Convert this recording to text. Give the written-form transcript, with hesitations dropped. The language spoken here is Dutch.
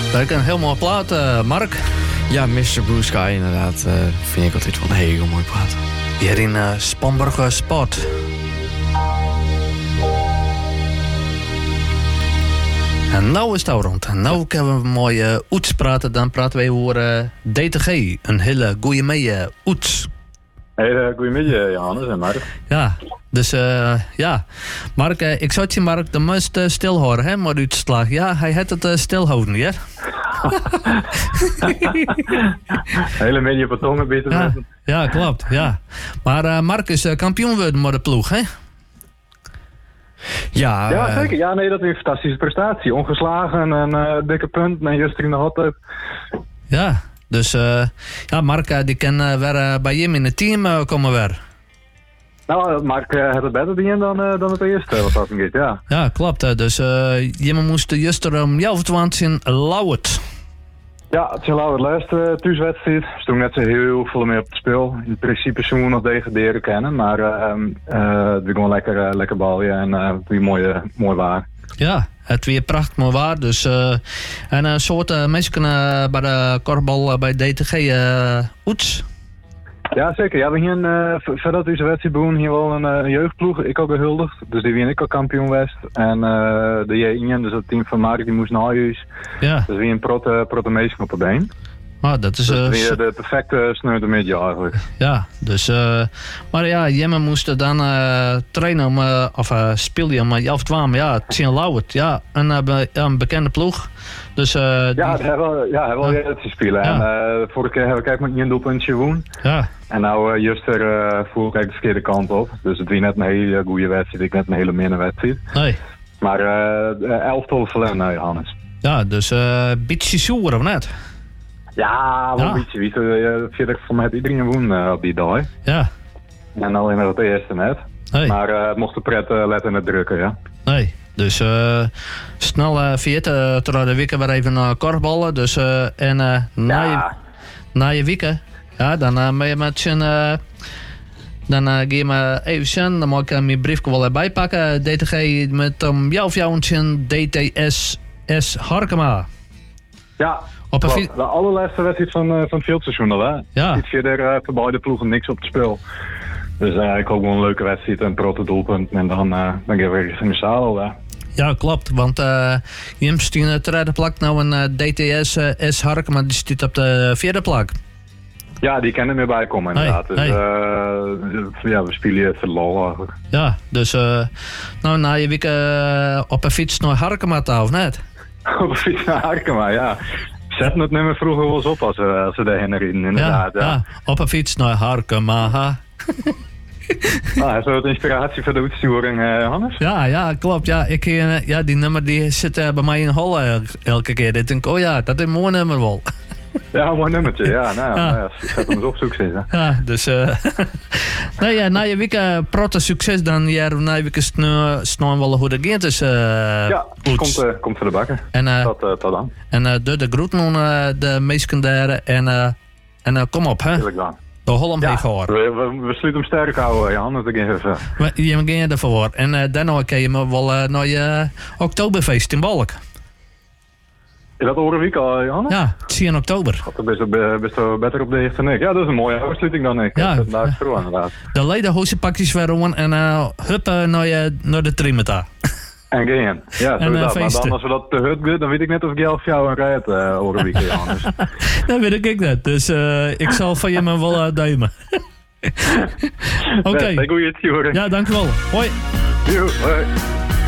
Dat is een heel mooi plaat, Mark. Ja, Mr. Blue Sky inderdaad. Vind ik altijd wel een heel mooi plaat. Hier in Spanburger Sport. En nou is het al rond. En nou kunnen we mooi oets praten. Dan praten we over DTG. Een hele goeie mee oets. Hele goedemiddag, Johannes en Mark. Ja, dus ja. Mark, ik zou het je, Mark, de meest stil horen, hè, maar uitslag. Ja, hij had het stilhouden, ja? Hele media op tongen beter Ja, zetten. ja, klopt, ja. Maar Mark is kampioen geworden met de ploeg, hè? Ja, Ja, zeker. Ja, nee, dat is een fantastische prestatie. Ongeslagen en dikke punt. En juist in de hot tub. Ja, dus ja, Mark, die kan weer bij hem in het team komen weer. Nou, Mark had het beter doen dan het eerste, wat dat gaat, ja. Ja, klopt. Dus je moest juist er om 11:20 in Lauwert. Ja, het is al het laatste thuiswedstrijd. Er stond net zo heel veel meer op het spel. In principe zullen we nog degraderen kennen, maar het was gewoon lekker balje en het was mooi waar. Ja, het weer prachtig mooi waar. Dus, en een soort mensen bij de korfbal bij DTG oets. Ja, zeker. Ja, we hier voordat deze wedstrijd begon hier wel een jeugdploeg. Ik ook gehuldigd. Dus die win ik al kampioen West. En de J1, dus het team van Mark, die moest naar huis. Ja. Dus weer een protte meisje op de been. Ah, dat is Dus weer de perfecte sneude middag eigenlijk. ja, dus maar ja, Jemme moest dan trainen om, of spelen om 11:12. Ja, het is in Lauwert. Ja, een bekende ploeg. Dus, Ja, hij hebben wel weer te spelen. Ja. En vorige keer hebben we kijk met een doelpuntje gewonnen. ja, En nou juist voer ik de verkeerde kant op. Dus het was net een hele goede wedstrijd. Ik net een hele minne wedstrijd. nee. Maar 11 verlenen, Johannes. Ja, dus beetje zoer of net? Ja, wel Ja. een beetje. Weet je, vind ik voor mij iedereen woon op die dag. Ja, En alleen nog het eerste net. nee. Maar het mocht de pret letten en drukken, ja. Nee. Dus snel via terwijl de weken weer even naar korfballen. Dus en na je weken, ja, dan ben je met z'n. Dan ga je me even zien, dan mag ik mijn briefje wel erbij pakken. DTG met jou een DTS Harkema. Ja, Op een klopt. De allerlaatste wedstrijd van het veldseizoen al, hè. Ja. Ziet verder voor beide ploegen niks op het spel. Dus ik hoop gewoon een leuke wedstrijd, een protte doelpunt. En dan gaan we weer in de zaal, hè. Ja, klopt. Want je hebt in de tweede plak nou een DTS S Harkema, die zit op de vierde plak. Ja, die kan er meer bij komen inderdaad. Hey, Dus hey. ja, we spelen hier voor de lol eigenlijk. Ja, dus nou na je week op een fiets naar Harkema toe, of net? Op fiets naar Harkema, ja. Zetten het nummer vroeger wel eens op als ze daarheen rijden, inderdaad. Ja. Op een fiets naar Harkema. Is dat inspiratie voor de uitsturing, Hannes? Ja, klopt. Ja, ja, die nummer die zit bij mij in Holle elke keer. Ik denk, oh ja, dat is een mooi nummer wel. Ja, een mooi nummertje, ja. Nou, Ja. ja. Zet hem eens op, succes, hè. Ja, dus nee, ja, na je week protte succes dan na je week snel wel hoe de gaat is. Ja, Oets. komt voor de bakken. En Tot dan. en de groeten aan de meesten daar en kom op, hè. Heerlijk dan. De Holland Ja, heeft gehoord. we sluiten hem sterk houden, Johannes. Ik even. Je moet je ervoor. En daarna kun je me wel naar je Oktoberfeest in Balk. Is dat Orenwiek al, Johannes? Ja, 10 oktober. God, dan best wel beter op de eerste nek. Ja, dat is een mooie afsluiting dan, ik. Ja. Dat is vroeg inderdaad. De leden pakjes weer om en hup naar de trimeta. En geen. Ja, En, zo is dat. Maar feesten. dan, als we dat te hut doen, dan weet ik net of ik of jou een rijdt, Orenwiek, Johannes. Dat weet ik net. Dus ik zal van je me wel duimen. Oké. Goeie tjoering. Ja, dankjewel. Hoi. Joe, hoi.